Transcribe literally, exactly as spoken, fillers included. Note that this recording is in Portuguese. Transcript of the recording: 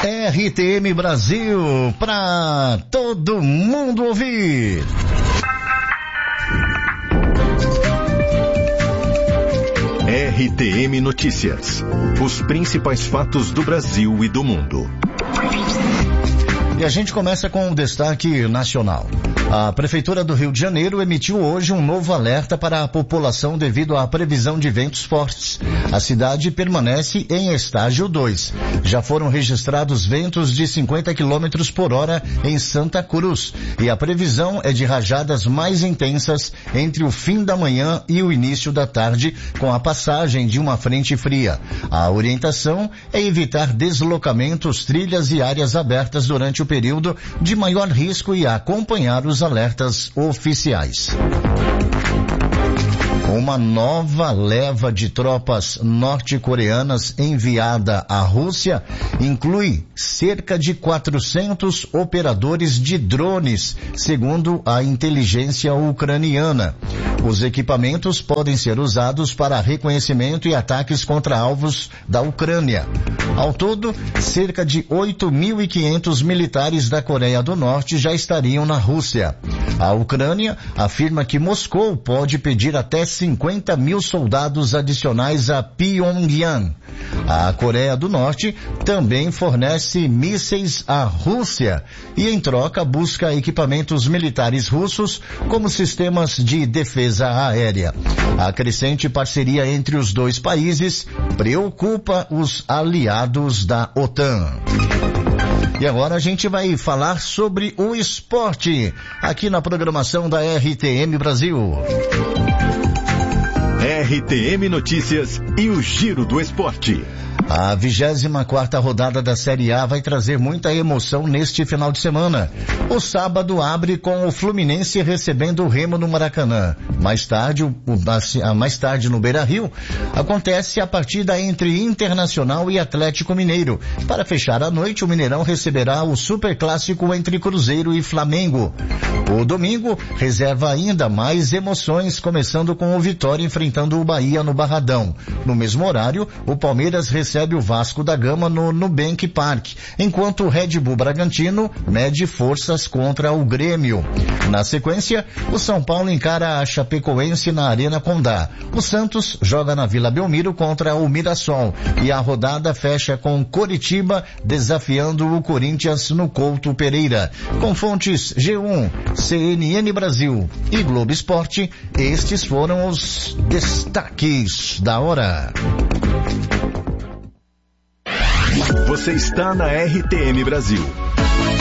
R T M Brasil, pra todo mundo ouvir. R T M Notícias. Os principais fatos do Brasil e do mundo. E a gente começa com um destaque nacional. A Prefeitura do Rio de Janeiro emitiu hoje um novo alerta para a população devido à previsão de ventos fortes. A cidade permanece em estágio dois. Já foram registrados ventos de cinquenta quilômetros por hora em Santa Cruz. E a previsão é de rajadas mais intensas entre o fim da manhã e o início da tarde, com a passagem de uma frente fria. A orientação é evitar deslocamentos, trilhas e áreas abertas durante o período de maior risco e acompanhar os alertas oficiais. Uma nova leva de tropas norte-coreanas enviada à Rússia inclui cerca de quatrocentos operadores de drones, segundo a inteligência ucraniana. Os equipamentos podem ser usados para reconhecimento e ataques contra alvos da Ucrânia. Ao todo, cerca de oito mil e quinhentos militares da Coreia do Norte já estariam na Rússia. A Ucrânia afirma que Moscou pode pedir até cinquenta mil soldados adicionais a Pyongyang. A Coreia do Norte também fornece mísseis à Rússia e, em troca, busca equipamentos militares russos como sistemas de defesa aérea. A crescente parceria entre os dois países preocupa os aliados da OTAN. E agora a gente vai falar sobre o esporte, aqui na programação da R T M Brasil. R T M Notícias e o Giro do Esporte. A vigésima quarta rodada da Série A vai trazer muita emoção neste final de semana. O sábado abre com o Fluminense recebendo o Remo no Maracanã. Mais tarde, o, o, mais tarde no Beira-Rio, acontece a partida entre Internacional e Atlético Mineiro. Para fechar a noite, o Mineirão receberá o Superclássico entre Cruzeiro e Flamengo. O domingo reserva ainda mais emoções, começando com o Vitória enfrentando o Bahia no Barradão. No mesmo horário, o Palmeiras recebe o Vasco da Gama no Nubank Park, enquanto o Red Bull Bragantino mede forças contra o Grêmio. Na sequência, o São Paulo encara a Chapecoense na Arena Condá. O Santos joga na Vila Belmiro contra o Mirassol e a rodada fecha com Coritiba desafiando o Corinthians no Couto Pereira. Com fontes G um, C N N Brasil e Globo Esporte, estes foram os destaques da hora. Você está na R T M Brasil.